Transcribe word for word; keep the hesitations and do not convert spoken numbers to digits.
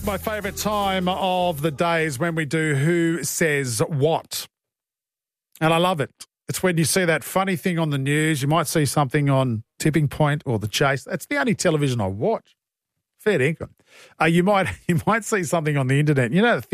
My favourite time of the day is when we do Who Says What. And I love it. It's when you see that funny thing on the news. You might see something on Tipping Point or The Chase. That's the only television I watch. Fair dinkum. Uh, you might you might see something on the internet. You know, the